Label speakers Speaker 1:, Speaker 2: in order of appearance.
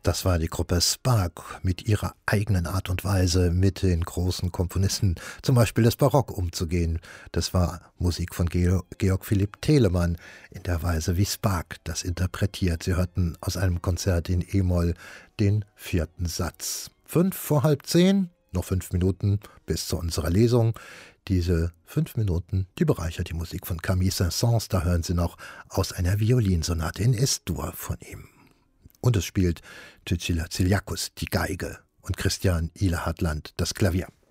Speaker 1: Das war die Gruppe Spark mit ihrer eigenen Art und Weise, mit den großen Komponisten, zum Beispiel des Barock, umzugehen. Das war Musik von Georg Philipp Telemann in der Weise, wie Spark das interpretiert. Sie hörten aus einem Konzert in E-Moll den 4. Satz. 9:55, noch 5 Minuten bis zu unserer Lesung. Diese 5 Minuten, die bereichert die Musik von Camille Saint-Saëns. Da hören Sie noch aus einer Violinsonate in Es-Dur von ihm. Und es spielt Cecilia Tsiliakos die Geige und Christian Ile Hartland das Klavier.